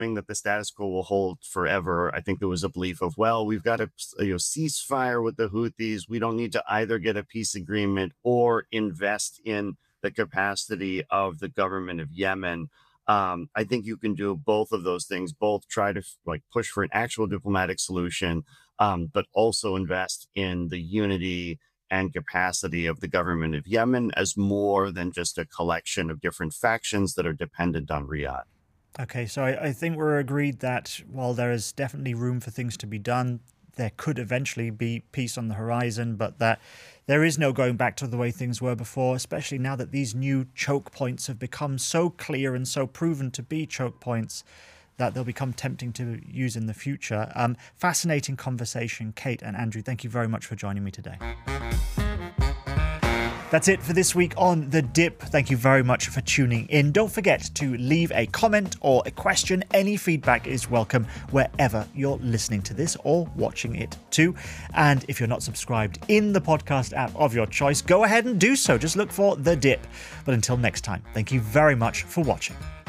that the status quo will hold forever. I think there was a belief of, well, we've got a ceasefire with the Houthis. We don't need to either get a peace agreement or invest in the capacity of the government of Yemen. I think you can do both of those things, both try to push for an actual diplomatic solution, but also invest in the unity and capacity of the government of Yemen as more than just a collection of different factions that are dependent on Riyadh. Okay, so I think we're agreed that while there is definitely room for things to be done, there could eventually be peace on the horizon, but that there is no going back to the way things were before, especially now that these new choke points have become so clear and so proven to be choke points that they'll become tempting to use in the future. Fascinating conversation. Kate and Andrew, thank you very much for joining me today. That's it for this week on The Dip. Thank you very much for tuning in. Don't forget to leave a comment or a question. Any feedback is welcome wherever you're listening to this or watching it too. And if you're not subscribed in the podcast app of your choice, go ahead and do so. Just look for The Dip. But until next time, thank you very much for watching.